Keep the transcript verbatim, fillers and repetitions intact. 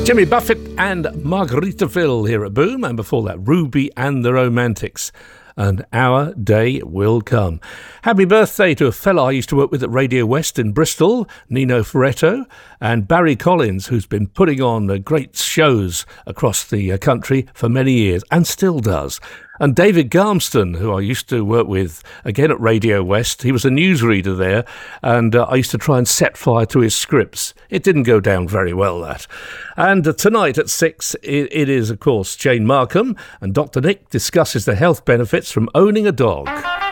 Jimmy Buffett and Margaritaville here at Boom, and before that, Ruby and the Romantics. And our day will come. Happy birthday to a fella I used to work with at Radio West in Bristol, Nino Ferretto, and Barry Collins, who's been putting on uh, great shows across the uh, country for many years, and still does. And David Garmston, who I used to work with, again at Radio West. He was a newsreader there, and uh, I used to try and set fire to his scripts. It didn't go down very well, that. And uh, tonight at six, it, it is, of course, Jane Markham, and Doctor Nick discusses the health benefits from owning a dog.